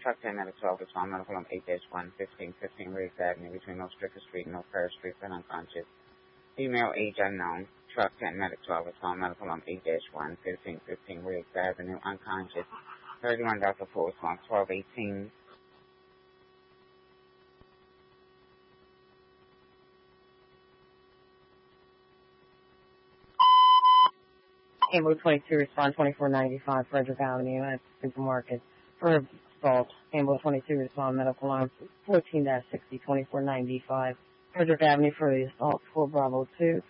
Truck 10 at 12 respond medical on 8-1-1515 Riggs Avenue between North Stricker Street and North Paris Street for unconscious. Female age unknown. Truck 10 at 12 respond medical on 8-1-1515 Riggs Avenue unconscious. 31 Dr. 4 response 1218. Ambulance 22 respond 2495 Frederick Avenue at Supermarket for assault. Ambulance 22 respond medical line 14-60 2495 Frederick Avenue for the assault 4 Bravo 2